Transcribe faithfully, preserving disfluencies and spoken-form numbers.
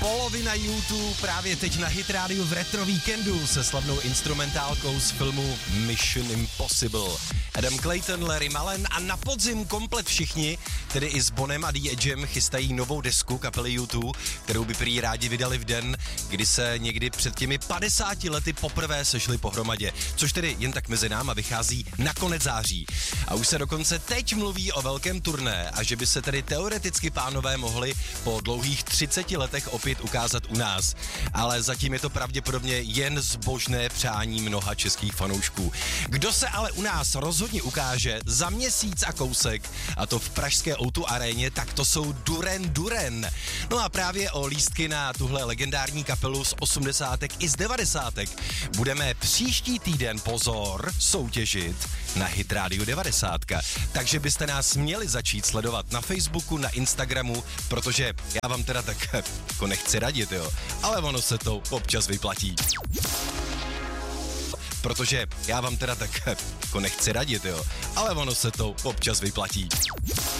Polovina YouTube právě teď na Hit Radio v Retro Víkendu se slavnou instrumentálkou z filmu Mission Impossible. Adam Clayton, Larry Mullen a na podzim komplet všichni, tedy i s Bonem a The Edgem, chystají novou desku kapely U dva, kterou by prý rádi vydali v den, kdy se někdy před těmi padesáti lety poprvé sešli pohromadě, což tedy jen tak mezi náma vychází na konec září. A už se dokonce teď mluví o velkém turné a že by se tedy teoreticky pánové mohli po dlouhých třiceti letech opět ukázat u nás. Ale zatím je to pravděpodobně jen zbožné přání mnoha českých fanoušků. Kdo se ale u nás rozhodně ukáže za měsíc a kousek, a to v pražské ó dva aréně, tak to jsou Duran Duran. No a právě o lístky na tuhle legendární kapelu z osmdesátek i z devadesátek budeme příští týden, pozor, soutěžit na Hit Radio devadesát. Takže byste nás měli začít sledovat na Facebooku, na Instagramu, protože já vám teda tak jako nechci radit, jo, ale ono se to občas vyplatí. Protože já vám teda tak jako nechci radit, jo, ale ono se to občas vyplatí.